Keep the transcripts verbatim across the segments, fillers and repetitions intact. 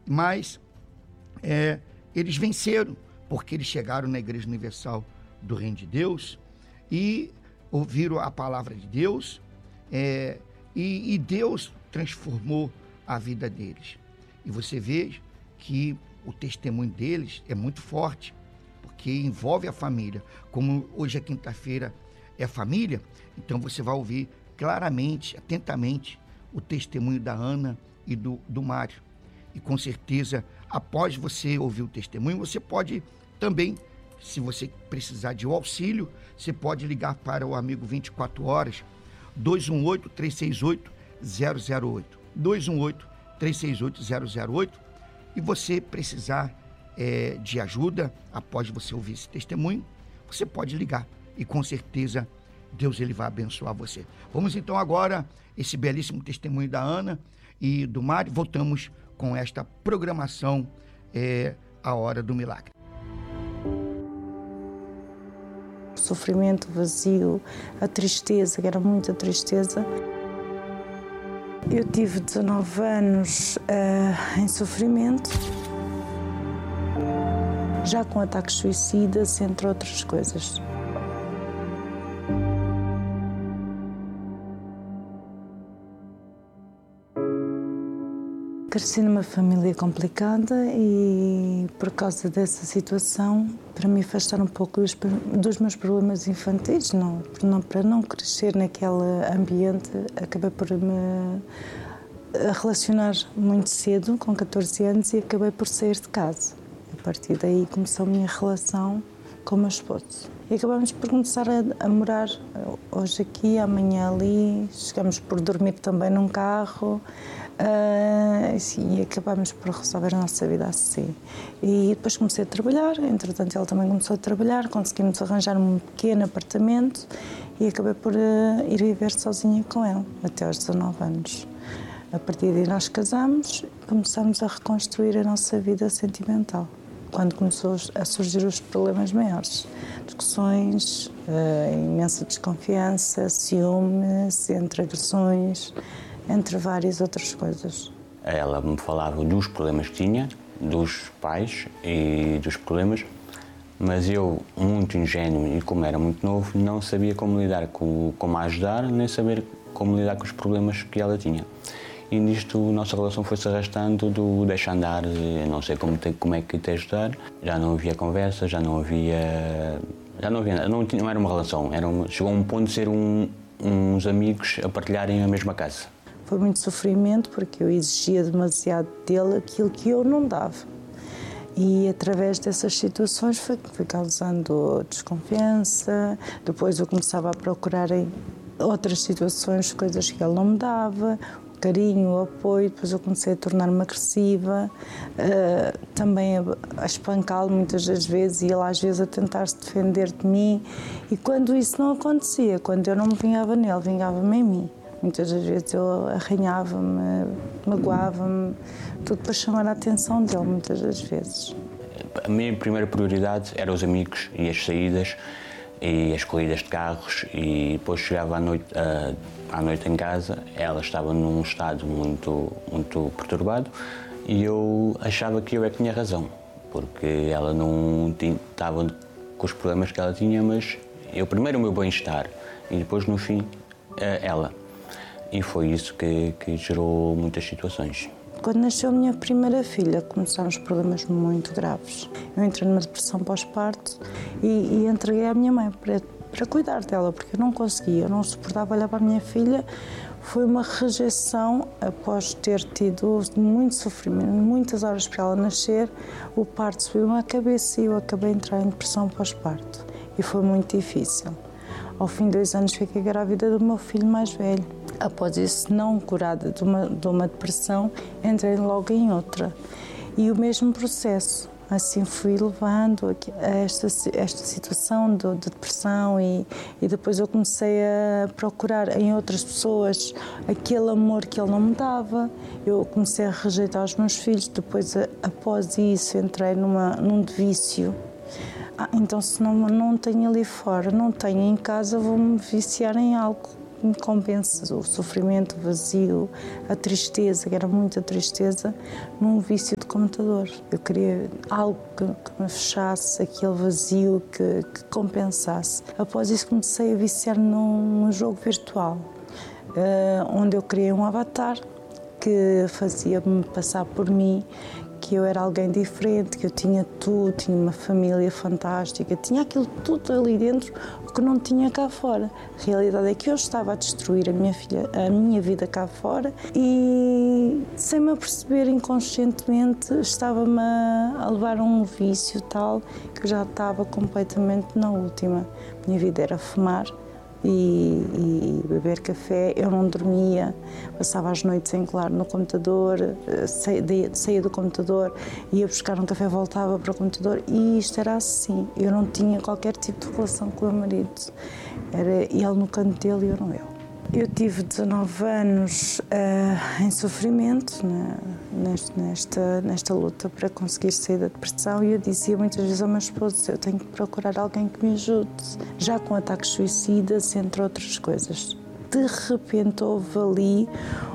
mas é, eles venceram, porque eles chegaram na Igreja Universal do Reino de Deus e ouviram a palavra de Deus, é, e, e Deus transformou a vida deles. E você vê que o testemunho deles é muito forte, porque envolve a família. Como hoje é quinta-feira, é família, então você vai ouvir claramente, atentamente, o testemunho da Ana e do, do Mário. E com certeza, após você ouvir o testemunho, você pode também, se você precisar de um auxílio, você pode ligar para o amigo vinte e quatro horas, dois um oito, três seis oito, zero zero oito. dois um oito, três seis oito, zero zero oito. E você precisar é, de ajuda, após você ouvir esse testemunho, você pode ligar. E com certeza, Deus ele vai abençoar você. Vamos então agora, esse belíssimo testemunho da Ana e do Mário. Voltamos com esta programação, é, A Hora do Milagre. O sofrimento, o vazio, a tristeza, que era muita tristeza. Eu tive dezanove anos uh, em sofrimento, já com ataques suicidas, entre outras coisas. Cresci numa família complicada e, por causa dessa situação, para me afastar um pouco dos, dos meus problemas infantis, não, não, para não crescer naquele ambiente, acabei por me relacionar muito cedo, com catorze anos, e acabei por sair de casa. A partir daí começou a minha relação com o meu esposo. E acabamos por começar a, a morar hoje aqui, amanhã ali, chegamos por dormir também num carro. Uh, e acabámos por resolver a nossa vida assim. E depois comecei a trabalhar, entretanto ele também começou a trabalhar, conseguimos arranjar um pequeno apartamento e acabei por uh, ir viver sozinha com ele, até aos dezanove anos. A partir daí nós casámos e começámos a reconstruir a nossa vida sentimental. Quando começou a surgir os problemas maiores, discussões, uh, imensa desconfiança, ciúmes, entre agressões, entre várias outras coisas. Ela me falava dos problemas que tinha, dos pais e dos problemas, mas eu, muito ingênuo e como era muito novo, não sabia como lidar, com, como a ajudar, nem saber como lidar com os problemas que ela tinha. E nisto a nossa relação foi-se arrastando do deixa andar, não sei como, te, como é que te ajudar. Já não havia conversa, já não havia... Já não havia não, não era uma relação, era uma, chegou a um ponto de ser um, uns amigos a partilharem a mesma casa. Foi muito sofrimento porque eu exigia demasiado dele aquilo que eu não dava. E através dessas situações foi, foi causando desconfiança, depois eu começava a procurar em outras situações coisas que ele não me dava, o carinho, o apoio, depois eu comecei a tornar-me agressiva, uh, também a, a espancá-lo muitas das vezes e ele às vezes a tentar se defender de mim. E quando isso não acontecia, quando eu não me vingava nele, vingava-me em mim. Muitas das vezes eu arranhava-me, magoava-me, tudo para chamar a atenção dele, muitas das vezes. A minha primeira prioridade eram os amigos e as saídas e as corridas de carros, e depois chegava à noite, à, à noite em casa, ela estava num estado muito, muito perturbado e eu achava que eu é que tinha razão, porque ela não tinha, estava com os problemas que ela tinha, mas eu primeiro o meu bem-estar e depois no fim ela. E foi isso que, que gerou muitas situações. Quando nasceu a minha primeira filha, começaram os problemas muito graves. Eu entrei numa depressão pós-parto e, e entreguei à minha mãe para, para cuidar dela, porque eu não conseguia, eu não suportava olhar para a minha filha. Foi uma rejeição após ter tido muito sofrimento, muitas horas para ela nascer. O parto subiu-me à cabeça e eu acabei de entrar em depressão pós-parto. E foi muito difícil. Ao fim de dois anos fiquei grávida do meu filho mais velho. Após isso, não curada de uma, de uma depressão, entrei logo em outra. E o mesmo processo. Assim fui levando a esta, esta situação de, de depressão e, e depois eu comecei a procurar em outras pessoas aquele amor que ele não me dava. Eu comecei a rejeitar os meus filhos. Depois, após isso, entrei numa, num vício. Ah, então, se não, não tenho ali fora, não tenho em casa, vou-me viciar em algo. me compense o sofrimento, o vazio, a tristeza, que era muita tristeza, num vício de computador. Eu queria algo que, que me fechasse, aquele vazio que, que compensasse. Após isso comecei a viciar num, num jogo virtual, uh, onde eu criei um avatar que fazia-me passar por mim, que eu era alguém diferente, que eu tinha tudo, tinha uma família fantástica, tinha aquilo tudo ali dentro, o que não tinha cá fora. A realidade é que eu estava a destruir a minha, filha, a minha vida cá fora e, sem me aperceber inconscientemente, estava-me a levar a um vício tal que eu já estava completamente na última. A minha vida era fumar E, e beber café. Eu não dormia, passava as noites em claro no computador, saía, saía do computador, ia buscar um café, voltava para o computador e isto era assim. Eu não tinha qualquer tipo de relação com o meu marido, era ele no canto dele e eu não eu. Eu tive dezanove anos uh, em sofrimento, né, nesta, nesta, nesta luta para conseguir sair da depressão, e eu dizia muitas vezes ao meu esposo: eu tenho que procurar alguém que me ajude, já com ataques suicidas, entre outras coisas. De repente houve ali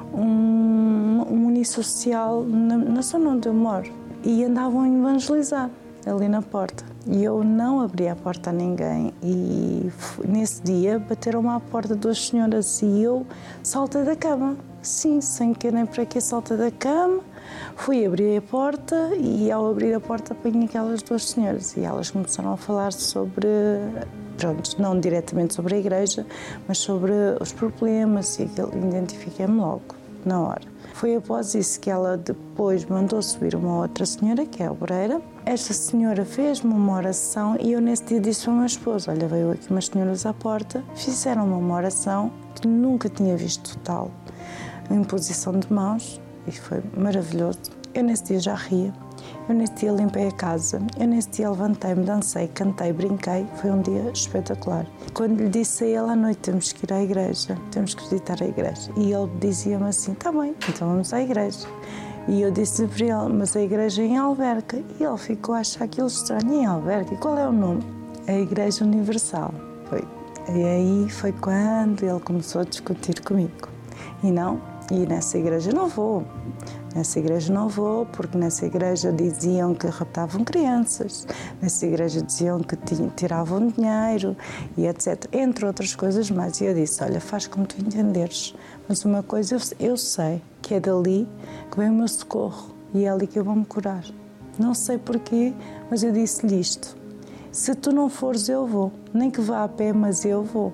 um, um unissocial na, na zona onde eu moro e andavam a evangelizar ali na porta. E eu não abri a porta a ninguém e nesse dia bateram-me à porta duas senhoras e eu saltei da cama. Sim, sem querer nem para que saltei da cama, fui abrir a porta e ao abrir a porta apanhei aquelas duas senhoras e elas começaram a falar sobre, pronto, não diretamente sobre a igreja, mas sobre os problemas e identifiquei-me logo, na hora. Foi após isso que ela depois mandou subir uma outra senhora, que é a obreira. Esta senhora fez-me uma oração e eu nesse dia disse ao meu esposo: olha, veio aqui umas senhoras à porta, fizeram-me uma oração que nunca tinha visto tal, em posição de mãos, e foi maravilhoso. Eu nesse dia já ria, eu nesse dia limpei a casa, eu nesse dia levantei-me, dancei, cantei, brinquei, foi um dia espetacular. Quando lhe disse a ele à noite: temos que ir à igreja, temos que visitar a igreja, e ele dizia-me assim: está bem, então vamos à igreja. E eu disse para ele: mas a igreja é em Alverca. E ele ficou a achar aquilo estranho. Em Alverca? E qual é o nome? A Igreja Universal. Foi. E aí foi quando ele começou a discutir comigo. E não, e nessa igreja não vou. Nessa igreja não vou, porque nessa igreja diziam que raptavam crianças, nessa igreja diziam que tiravam dinheiro e etcétera. Entre outras coisas mais. E eu disse: olha, faz como tu entenderes, mas uma coisa eu, eu sei, que é dali que vem o meu socorro e é ali que eu vou me curar. Não sei porquê, mas eu disse-lhe isto: se tu não fores, eu vou, nem que vá a pé, mas eu vou.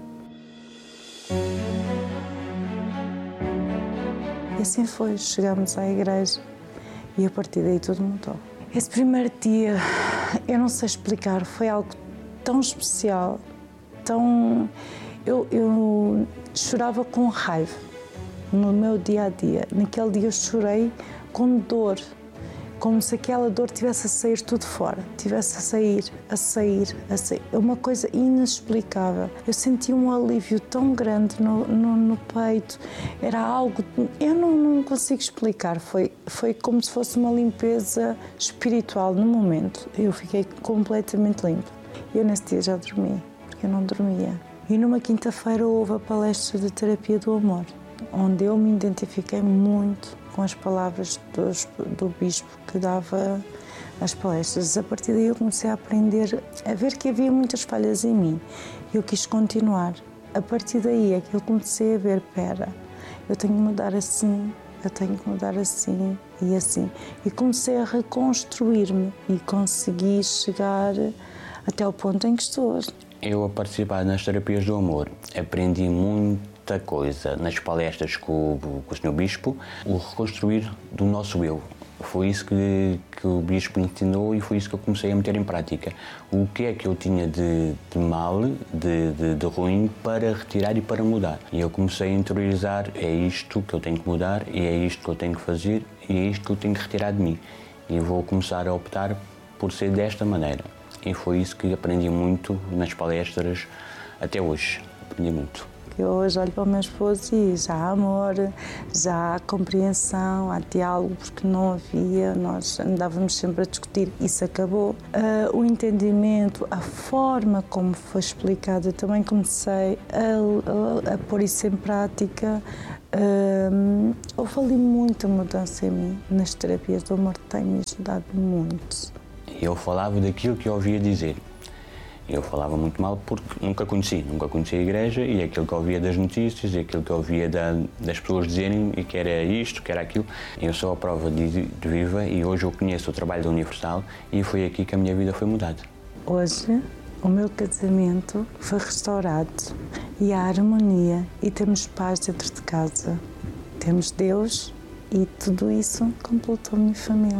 E assim foi, chegámos à igreja e a partir daí tudo mudou. Esse primeiro dia, eu não sei explicar, foi algo tão especial, tão... Eu, eu chorava com raiva no meu dia-a-dia. Naquele dia eu chorei com dor, como se aquela dor tivesse a sair tudo fora, tivesse a sair, a sair, a sair. É uma coisa inexplicável. Eu senti um alívio tão grande no, no, no peito, era algo, eu não, não consigo explicar, foi, foi como se fosse uma limpeza espiritual no momento. Eu fiquei completamente limpa. Eu nesse dia já dormi, porque eu não dormia. E numa quinta-feira houve a palestra de terapia do amor, onde eu me identifiquei muito com as palavras dos, do bispo que dava as palestras. A partir daí eu comecei a aprender, a ver que havia muitas falhas em mim e eu quis continuar. A partir daí é que eu comecei a ver, pera, eu tenho que mudar assim, eu tenho que mudar assim e assim. E comecei a reconstruir-me e consegui chegar até ao ponto em que estou hoje. Eu, a participar nas terapias do amor, aprendi muita coisa nas palestras com, com o senhor Bispo, o reconstruir do nosso eu. Foi isso que, que o Bispo me ensinou e foi isso que eu comecei a meter em prática. O que é que eu tinha de, de mal, de, de, de ruim, para retirar e para mudar. E eu comecei a interiorizar: é isto que eu tenho que mudar, e é isto que eu tenho que fazer, e é isto que eu tenho que retirar de mim. E vou começar a optar por ser desta maneira. E foi isso que aprendi muito nas palestras até hoje. Aprendi muito. Eu hoje olho para o meu esposo e já há amor, já há compreensão, há diálogo, porque não havia, nós andávamos sempre a discutir, isso acabou. Uh, o entendimento, a forma como foi explicado, eu também comecei a, a, a pôr isso em prática. Uh, houve ali muita mudança em mim, nas terapias do amor tem-me ajudado muito. Eu falava daquilo que eu ouvia dizer. Eu falava muito mal porque nunca conheci, nunca conheci a igreja e aquilo que eu ouvia das notícias e aquilo que eu ouvia da, das pessoas dizerem e que era isto, que era aquilo. Eu sou a prova de, de viva e hoje eu conheço o trabalho da Universal e foi aqui que a minha vida foi mudada. Hoje o meu casamento foi restaurado e há harmonia e temos paz dentro de casa. Temos Deus e tudo isso completou a minha família.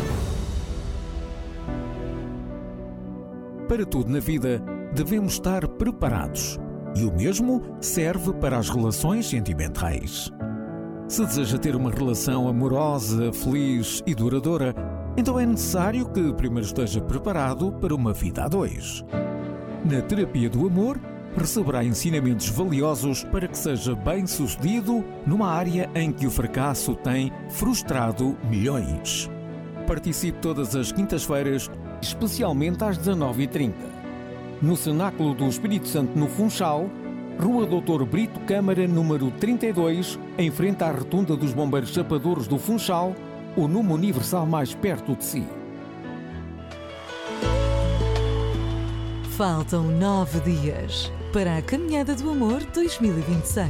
Para tudo na vida, devemos estar preparados. E o mesmo serve para as relações sentimentais. Se deseja ter uma relação amorosa, feliz e duradoura, então é necessário que primeiro esteja preparado para uma vida a dois. Na terapia do amor, receberá ensinamentos valiosos para que seja bem-sucedido numa área em que o fracasso tem frustrado milhões. Participe todas as quintas-feiras, especialmente às dezanove e trinta. No Cenáculo do Espírito Santo, no Funchal, Rua doutor Brito Câmara, número trinta e dois, em frente à Rotunda dos Bombeiros Chapadores do Funchal, ou numa Universal mais perto de si. Faltam nove dias para a Caminhada do Amor dois mil e vinte e seis.